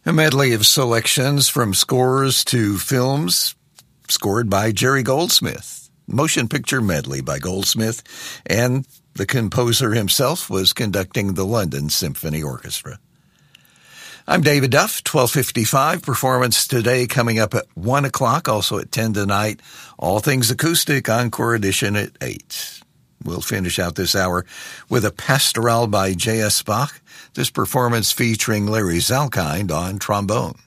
A medley of selections from scores to films scored by Jerry Goldsmith. Motion picture medley by Goldsmith, and the composer himself was conducting the London Symphony Orchestra. I'm David Duff, 12:55. Performance today coming up at 1 o'clock, also at 10 tonight. All Things Acoustic, Encore Edition at 8. We'll finish out this hour with a pastoral by J.S. Bach, this performance featuring Larry Zalkind on trombone.